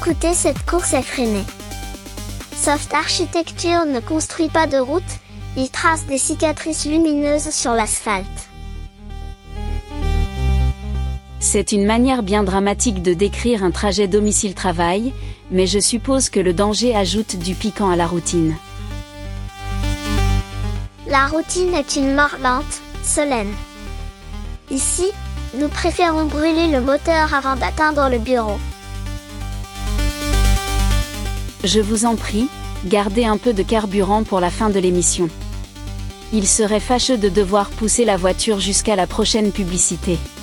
Écoutez cette course effrénée. Soft Architecture ne construit pas de route, il trace des cicatrices lumineuses sur l'asphalte. C'est une manière bien dramatique de décrire un trajet domicile-travail, mais je suppose que le danger ajoute du piquant à la routine. La routine est une mort lente, Solène. Ici, nous préférons brûler le moteur avant d'atteindre le bureau. Je vous en prie, gardez un peu de carburant pour la fin de l'émission. Il serait fâcheux de devoir pousser la voiture jusqu'à la prochaine publicité.